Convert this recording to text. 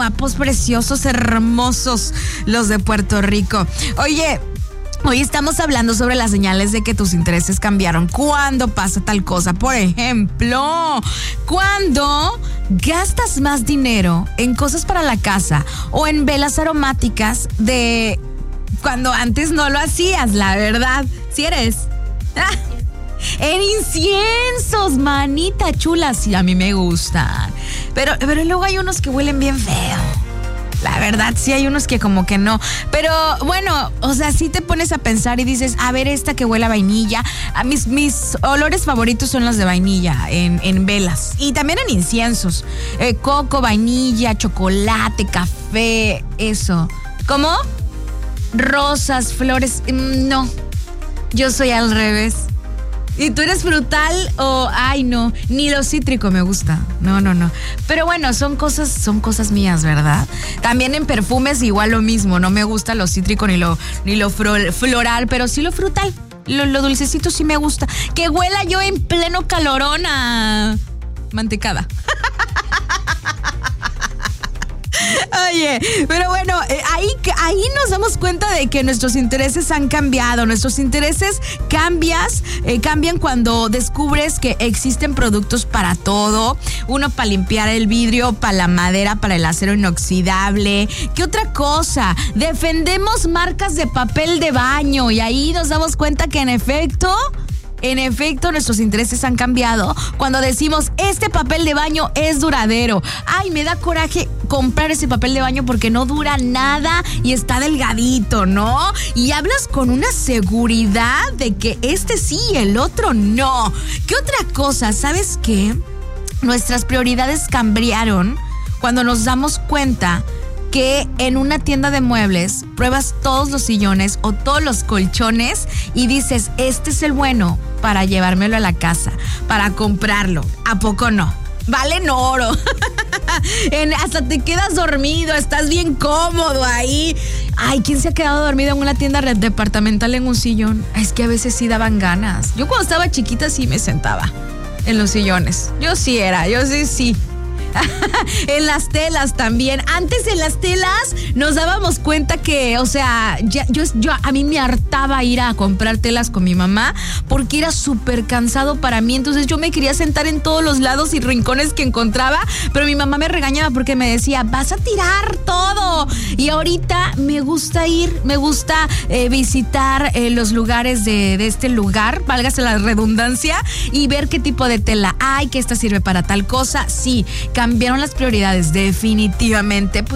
guapos, preciosos, hermosos los de Puerto Rico. Oye, hoy estamos hablando sobre las señales de que tus intereses cambiaron. ¿Cuándo pasa tal cosa? Por ejemplo, cuando gastas más dinero en cosas para la casa o en velas aromáticas de cuando antes no lo hacías, la verdad. ¿Sí eres? En inciensos, manita chula, sí, a mí me gustan. Pero luego hay unos que huelen bien feo. La verdad, sí hay unos que como que no. Pero bueno, o sea, sí te pones a pensar y dices, a ver, esta que huele a vainilla. Mis olores favoritos son los de vainilla en velas. Y también en inciensos. Coco, vainilla, chocolate, café, eso. ¿Cómo? Rosas, flores, no. Yo soy al revés. ¿Y tú eres frutal o ay no? Ni lo cítrico me gusta. No. Pero bueno, son cosas mías, ¿verdad? También en perfumes igual lo mismo. No me gusta lo cítrico ni lo floral, pero sí lo frutal. Lo dulcecito sí me gusta. Que huela yo en pleno calorón a mantecada. Oye, pero bueno, ahí nos damos cuenta de que nuestros intereses han cambiado. Nuestros intereses cambian cuando descubres que existen productos para todo. Uno para limpiar el vidrio, para la madera, para el acero inoxidable. ¿Qué otra cosa? Defendemos marcas de papel de baño y ahí nos damos cuenta que en efecto, nuestros intereses han cambiado cuando decimos, este papel de baño es duradero. Ay, me da coraje comprar ese papel de baño porque no dura nada y está delgadito, ¿no? Y hablas con una seguridad de que este sí y el otro no. ¿Qué otra cosa? ¿Sabes qué? Nuestras prioridades cambiaron cuando nos damos cuenta que en una tienda de muebles pruebas todos los sillones o todos los colchones y dices, este es el bueno para llevármelo a la casa, para comprarlo. ¿A poco no? Valen oro. Hasta te quedas dormido, estás bien cómodo ahí. Ay, ¿quién se ha quedado dormido en una tienda departamental en un sillón? Es que a veces sí daban ganas. Yo cuando estaba chiquita sí me sentaba en los sillones. Yo sí. En las telas también. Antes en las telas nos dábamos cuenta que, o sea, yo a mí me hartaba ir a comprar telas con mi mamá porque era súper cansado para mí. Entonces yo me quería sentar en todos los lados y rincones que encontraba, pero mi mamá me regañaba porque me decía, vas a tirar todo. Y ahorita me gusta visitar los lugares de este lugar, válgase la redundancia, y ver qué tipo de tela hay, que esta sirve para tal cosa. Sí, cambiaron las prioridades definitivamente. Pues